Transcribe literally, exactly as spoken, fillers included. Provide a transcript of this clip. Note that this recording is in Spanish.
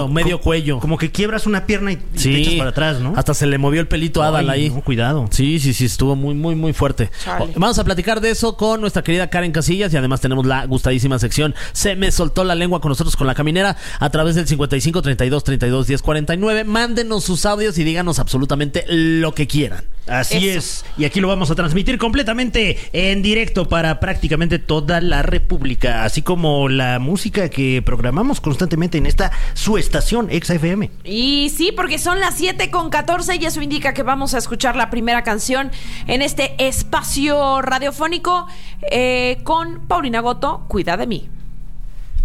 medio cuello. Como que quiebras una pierna y, y sí, te echas para atrás, ¿no? Hasta se le movió el pelito a Adal ahí. No, cuidado. Sí, sí, sí, estuvo muy, muy, muy fuerte. Chale. Vamos a platicar de eso con nuestra querida Karen Casillas y además tenemos la gustadísima sección Se me soltó la lengua con nosotros con la caminera a través del cincuenta y cinco, treinta y dos, treinta y dos, diez, cuarenta y nueve. Mándenos sus audios y díganos absolutamente lo que quieran. Así Eso. es. Y aquí lo vamos a transmitir completamente en directo para prácticamente toda la República, así como la música que programamos constantemente en esta su estación Exa F M. Y sí, porque son las siete con catorce y eso indica que vamos a escuchar la primera canción en este espacio radiofónico eh, con Paulina Goto, Cuida de mí.